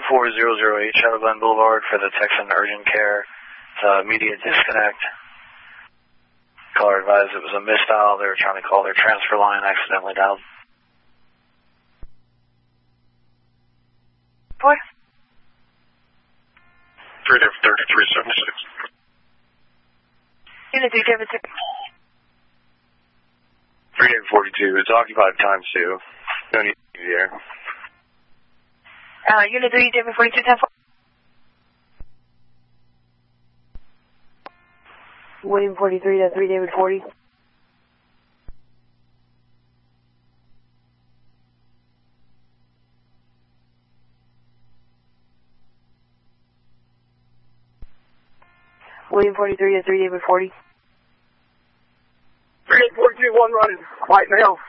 4008 Shadow Glen Boulevard for the Texan Urgent Care. It's a immediate disconnect. Caller advised it was a misdial. They were trying to call their transfer line, accidentally dialed. Boy. 3376. Unit 3, David 6. 3842. It's occupied times 2. No need to be there. Unit 3, David 42, 10 4. William 43 to 3, David 40. William 43 to 3, David 40. 3842, 1 running. White male.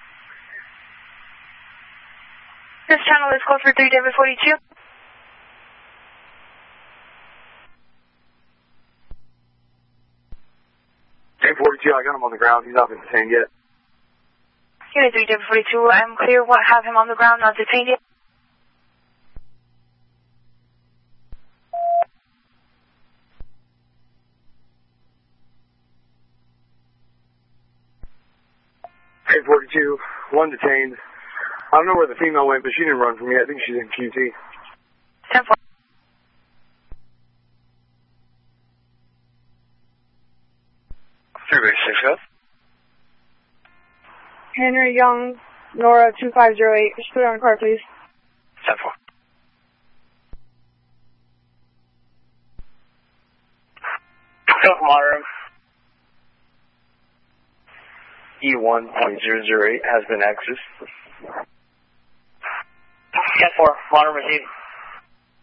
This channel is code for 3, David 42. David 42, I got him on the ground. He's not been detained yet. Unit 3, David 42, I'm clear. What, have him on the ground, not detained yet? David 42, 1 detained. I don't know where the female went, but she didn't run from me. I think she's in QT. 10 4. Go. Henry Young, Nora 2508. Just put it on the car, please. 10 4. Modern. E1.008 has been accessed. 10 4. Modern receive.